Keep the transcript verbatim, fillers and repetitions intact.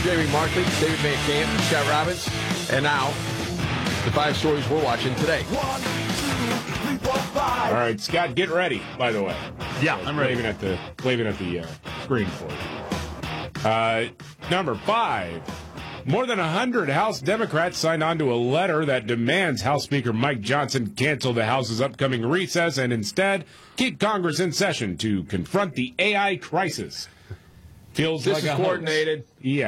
Jamie Markley, David Van Camp, Scott Robbins, and now the five stories we're watching today. One, two, three, four, five. All right, Scott, get ready, by the way. Yeah, uh, I'm ready. Waving at the, waving at the uh, screen for you. Uh, number five. More than one hundred House Democrats signed on to a letter that demands House Speaker Mike Johnson cancel the House's upcoming recess and instead keep Congress in session to confront the A I crisis. Feels This like is a hoax. coordinated. Yeah.